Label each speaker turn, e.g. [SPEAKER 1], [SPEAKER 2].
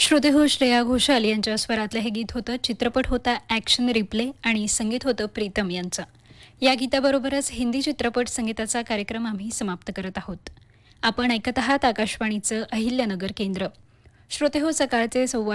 [SPEAKER 1] श्रोतेहो, श्रेया घोषाल यांच्या स्वरातलं हे गीत होतं. चित्रपट होता ॲक्शन रिप्ले आणि संगीत होतं प्रीतम यांचं. या गीताबरोबरच हिंदी चित्रपट संगीताचा कार्यक्रम आम्ही समाप्त करत आहोत. आपण ऐकत आहात आकाशवाणीचं अहिल्यानगर केंद्र. श्रोतेहो, सकाळचे 1:15